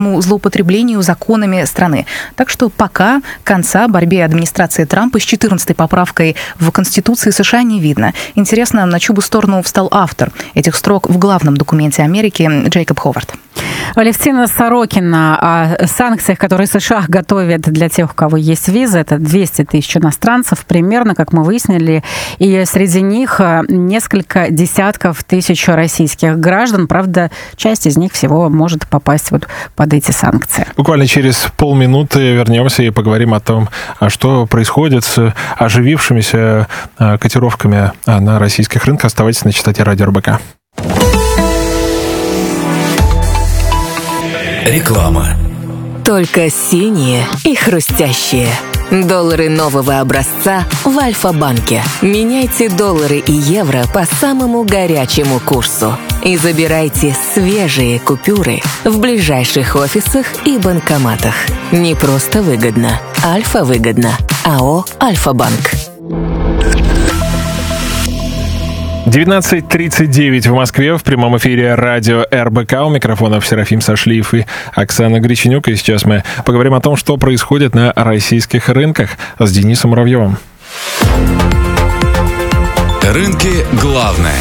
злоупотреблению законами страны. Так что пока конца борьбе администрации Трампа с 14-й поправкой в Конституции США не видно. Интересно, на чью бы сторону встал автор этих строк в главном документе Америки Джейкоб Ховард. Алевтина Сорокина о санкциях, которые США готовят для тех, у кого есть виза. Это 200 тысяч иностранцев примерно, как мы выяснили. И среди них несколько десятков тысяч российских граждан. Правда, часть из них всего может попасть вот под эти санкции. Буквально через полминуты вернемся и поговорим о том, что происходит с оживившимися котировками на российских рынках. Оставайтесь на частоте радио РБК. Реклама. Только синие и хрустящие. Доллары нового образца в Альфа-банке. Меняйте доллары и евро по самому горячему курсу. И забирайте свежие купюры в ближайших офисах и банкоматах. Не просто выгодно. Альфа-выгодно. АО «Альфа-банк». 19:39 в Москве, в прямом эфире радио РБК. У микрофонов Серафим Сашлиев и Оксана Греченюк. И сейчас мы поговорим о том, что происходит на российских рынках с Денисом Муравьевым. Рынки главное.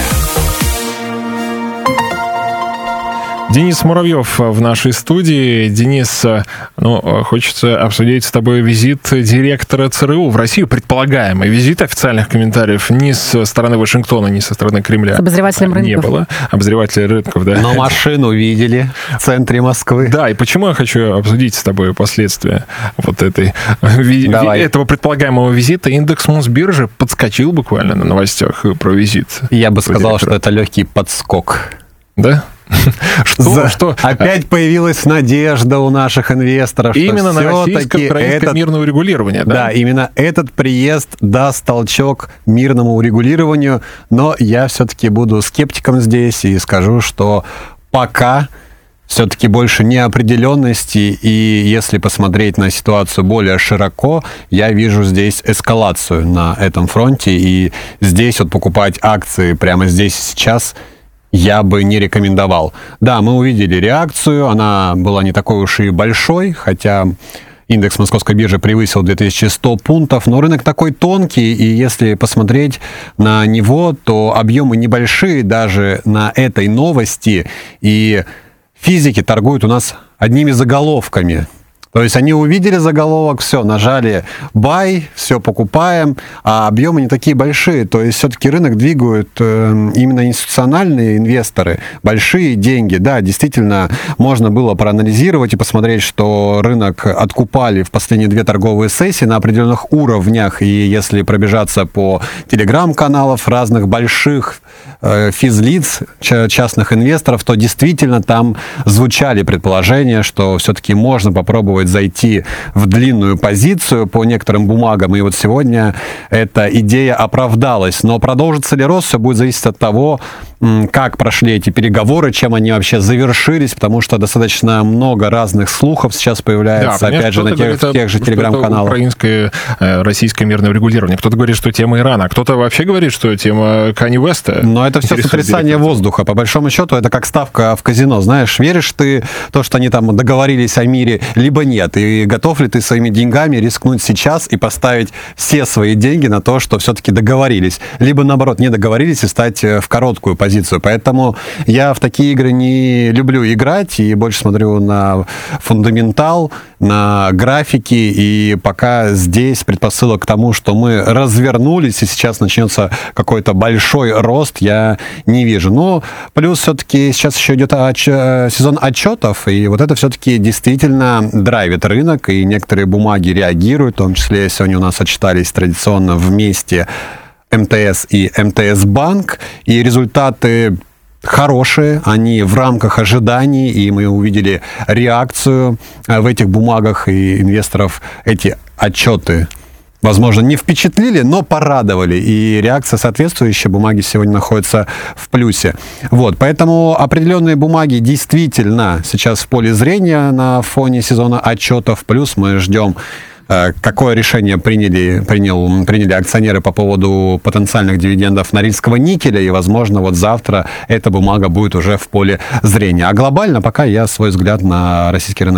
Денис Муравьев в нашей студии. Денис, хочется обсудить с тобой визит директора ЦРУ в Россию, предполагаемый визит. Официальных комментариев ни со стороны Вашингтона, ни со стороны Кремля с обозревателем рынков не было. Обозреватели рынков, да. Но машину видели в центре Москвы. Да, и почему я хочу обсудить с тобой последствия вот этого предполагаемого визита. Индекс Мосбиржи подскочил буквально на новостях про визит. Я бы сказал, что это легкий подскок. Да? Опять появилась надежда у наших инвесторов, именно на российско-украинское мирное урегулирование. Да, именно этот приезд даст толчок мирному урегулированию, но я все-таки буду скептиком здесь и скажу, что пока все-таки больше неопределенности, и если посмотреть на ситуацию более широко, я вижу здесь эскалацию на этом фронте, и здесь вот покупать акции прямо здесь и сейчас я бы не рекомендовал. Да, мы увидели реакцию, она была не такой уж и большой, хотя индекс Московской биржи превысил 2100 пунктов, но рынок такой тонкий, и если посмотреть на него, то объемы небольшие даже на этой новости, и физики торгуют у нас одними заголовками. То есть они увидели заголовок, все, нажали buy, все покупаем, а объемы не такие большие. То есть все-таки рынок двигают именно институциональные инвесторы, большие деньги. Да, действительно, можно было проанализировать и посмотреть, что рынок откупали в последние 2 торговые сессии на определенных уровнях. И если пробежаться по телеграм-каналов разных больших физлиц, частных инвесторов, то действительно там звучали предположения, что все-таки можно попробовать зайти в длинную позицию по некоторым бумагам, и вот сегодня эта идея оправдалась. Но продолжится ли рост, все будет зависеть от того, как прошли эти переговоры, чем они вообще завершились, потому что достаточно много разных слухов сейчас появляется, да, опять же, на тех же телеграм-каналах. Украинское, российское мирное урегулирование. Кто-то говорит, что тема Ирана, кто-то вообще говорит, что тема Канье Уэста. Но это все сотрясание воздуха. По большому счету, это как ставка в казино. Знаешь, веришь ты в то, что они там договорились о мире, либо нет. И готов ли ты своими деньгами рискнуть сейчас и поставить все свои деньги на то, что все-таки договорились. Либо, наоборот, не договорились и стать в короткую позицию. Поэтому я в такие игры не люблю играть и больше смотрю на фундаментал, на графики. И пока здесь предпосылок к тому, что мы развернулись и сейчас начнется какой-то большой рост, я не вижу. Но плюс все-таки сейчас еще идет сезон отчетов, и вот это все-таки действительно драйвит рынок, и некоторые бумаги реагируют, в том числе сегодня у нас отчитались традиционно вместе МТС и МТС Банк, и результаты хорошие, они в рамках ожиданий, и мы увидели реакцию в этих бумагах, и инвесторов эти отчеты, возможно, не впечатлили, но порадовали, и реакция соответствующая, бумаги сегодня находятся в плюсе. Вот, поэтому определенные бумаги действительно сейчас в поле зрения на фоне сезона отчетов, плюс мы ждем какое решение приняли акционеры по поводу потенциальных дивидендов Норильского никеля, и, возможно, вот завтра эта бумага будет уже в поле зрения. А глобально пока я свой взгляд на российский рынок